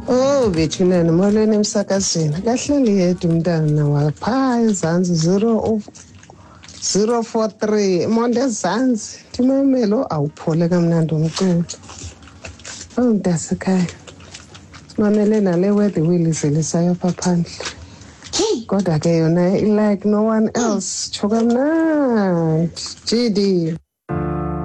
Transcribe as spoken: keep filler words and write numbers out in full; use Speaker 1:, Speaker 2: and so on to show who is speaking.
Speaker 1: Oh, bethunene molweni emsakazweni. Kahleli yedwa umntana wapha ezansi zero zero four three monde ezansi. Thimamelo awuphole kamnandi umculo. Oh, mntasekhaya. Simamele nale weather wilizilesayo apha phandle. Kodwa ke yona like no one else. Chokamnandi. G D.